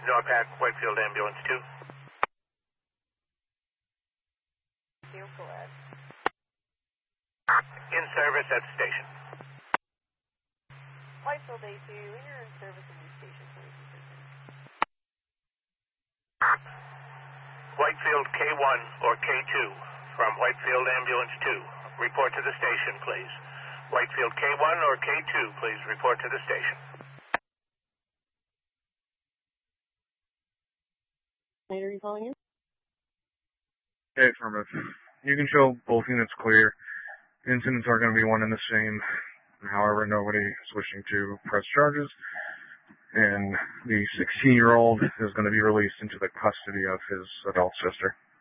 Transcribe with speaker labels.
Speaker 1: NORPAC, Whitefield Ambulance 2. In service at station.
Speaker 2: Whitefield A2, you're in service at the station, please.
Speaker 1: Whitefield K1 or K2 from Whitefield Ambulance 2. Report to the station, please. Whitefield K1 or K2, please report to the station.
Speaker 2: Are you calling in?
Speaker 3: Hey, affirmative. You can show both units clear. Incidents are going to be one and the same. However, nobody is wishing to press charges. And the 16-year-old is going to be released into the custody of his adult sister.